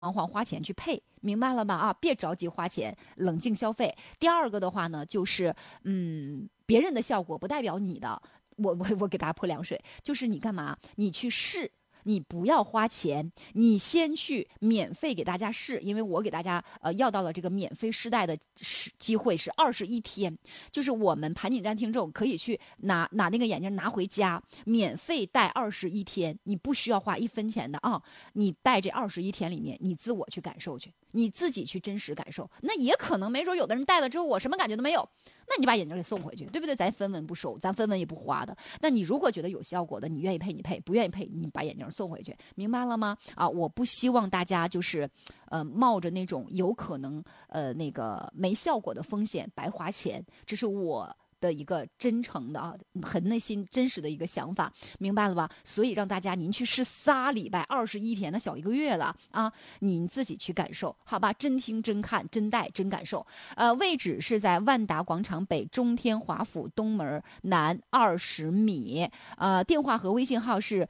慌花钱去配，明白了吧？啊，别着急花钱，冷静消费。第二个的话呢，就是别人的效果不代表你的。我给大家泼凉水，就是你干嘛？你去试。你不要花钱，你先去免费给大家试，因为我给大家要到了这个免费试戴的机会是21天，就是我们盘锦站听众可以去拿那个眼镜拿回家，免费戴21天，你不需要花1分钱的啊！你戴这21天里面，你自我去感受去，你自己去真实感受。那也可能没准有的人戴了之后我什么感觉都没有，那你把眼镜给送回去，对不对？咱分文不收，咱分文也不花的。那你如果觉得有效果的，你愿意配你配，不愿意配你把眼镜送回去，明白了吗？啊，我不希望大家就是，冒着那种有可能那个没效果的风险白花钱，这是我的一个真诚的啊，很内心真实的一个想法，明白了吧？所以让大家您去试3礼拜21天，那小1个月了啊，您自己去感受，好吧？真听真看真戴真感受。位置是在万达广场北中天华府东门南20米。电话和微信号是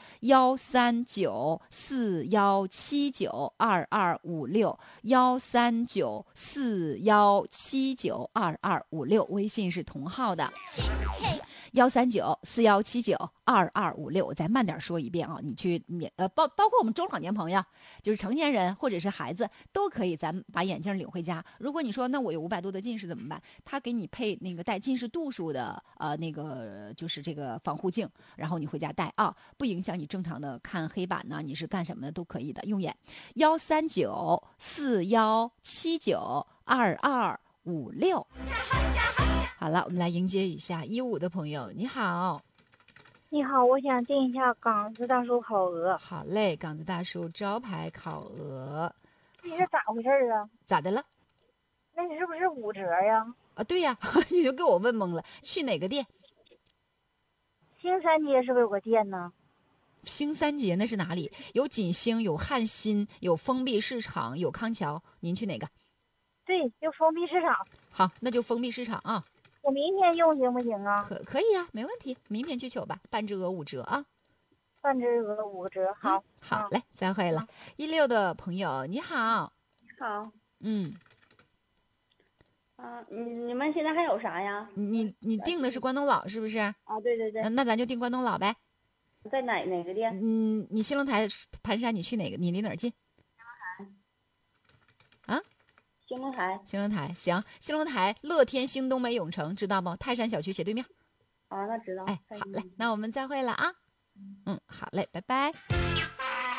13941792256，13941792256，微信是同号的。13941792256，我再慢点说一遍啊！你去包括我们中老年朋友，就是成年人或者是孩子都可以，咱把眼镜领回家。如果你说那我有500多的近视怎么办？他给你配那个带近视度数的那个就是这个防护镜，然后你回家戴啊，不影响你正常的看黑板呢，你是干什么的都可以的，用眼。13941792256。好了，我们来迎接一下15的朋友，你好。 你好，我想订一下港子大叔烤鹅。 好嘞，港子大叔招牌烤鹅。 你是咋回事啊？ 咋的了？ 那你是不是5折呀？ 啊，对呀，你就给我问懵了。去哪个店？ 兴三街是不是有个店呢？ 兴三街那是哪里？有锦兴，有汉新，有封闭市场，有康桥。您去哪个？ 对，就封闭市场。 好，那就封闭市场啊。 我明天用行不行啊？ 可以啊，没问题，明天去取吧，半只鹅5折啊。 半只鹅5折，好。 好嘞，再会了。16的朋友你好。 好。 嗯。 你们现在还有啥呀？ 你订的是关东佬是不是？ 啊，对对对。 那咱就订关东佬呗。 在哪个店？ 你兴隆台盘山，你去哪个？你离哪儿近？ 兴隆台。 兴隆台行，兴隆台乐天星东北永城知道不？泰山小区斜对面。 啊，那知道。 哎，好嘞，那我们再会了啊。好嘞，拜拜。